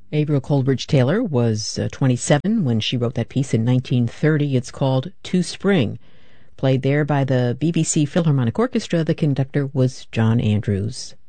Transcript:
Avril Coleridge Taylor was 27 when she wrote that piece in 1930. It's called To Spring. Played there by the BBC Philharmonic Orchestra. The conductor was John Andrews.